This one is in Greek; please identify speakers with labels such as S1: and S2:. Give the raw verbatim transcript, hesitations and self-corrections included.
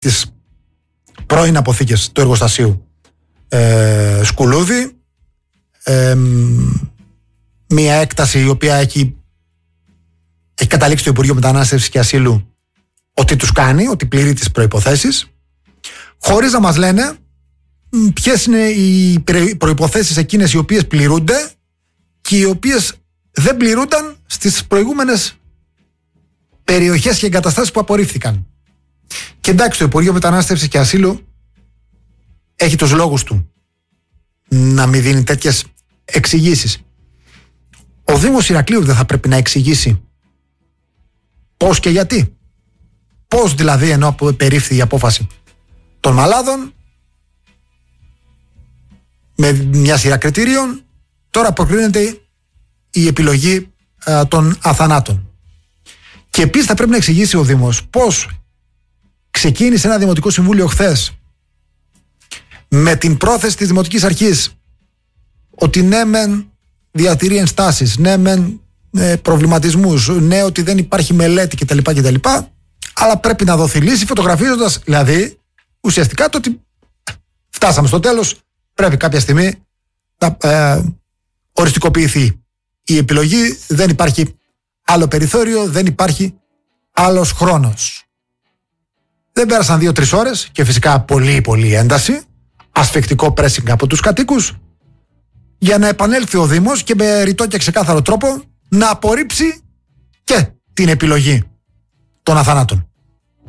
S1: τις πρώην αποθήκες του εργοστασίου ε, Σκουλούδη. Ε, μια έκταση η οποία έχει, έχει καταλήξει το Υπουργείο Μετανάστευσης και Ασύλου ότι τους κάνει, ότι πληρεί τις προϋποθέσεις, χωρίς να μας λένε ποιες είναι οι προϋποθέσεις εκείνες οι οποίες πληρούνται και οι οποίες δεν πληρούνταν στις προηγούμενες περιοχές και εγκαταστάσεις που απορρίφθηκαν. Και εντάξει, το Υπουργείο Μετανάστευσης και Ασύλου έχει τους λόγους του να μην δίνει τέτοιες εξηγήσεις. Ο Δήμος Ηρακλείου δεν θα πρέπει να εξηγήσει πώς και γιατί? Πώς δηλαδή, ενώ περίφθη η απόφαση των Μαλάδων με μια σειρά κριτήριων, τώρα αποκρίνεται η επιλογή α, των αθανάτων. Και επίσης θα πρέπει να εξηγήσει ο Δήμος πώς ξεκίνησε ένα Δημοτικό Συμβούλιο χθες με την πρόθεση της Δημοτικής Αρχής ότι ναι μεν διατηρεί ενστάσεις, ναι μεν ε, προβληματισμούς, ναι ότι δεν υπάρχει μελέτη κτλ, κτλ, αλλά πρέπει να δοθεί λύση, φωτογραφίζοντας δηλαδή ουσιαστικά το ότι φτάσαμε στο τέλος, πρέπει κάποια στιγμή να ε, οριστικοποιηθεί η επιλογή, δεν υπάρχει άλλο περιθώριο, δεν υπάρχει άλλος χρόνος. Δεν πέρασαν δύο-τρεις ώρες και φυσικά πολύ πολύ ένταση, ασφικτικό pressing από τους κατοίκους, για να επανέλθει ο Δήμος και με ρητό και ξεκάθαρο τρόπο να απορρίψει και την επιλογή των αθανάτων.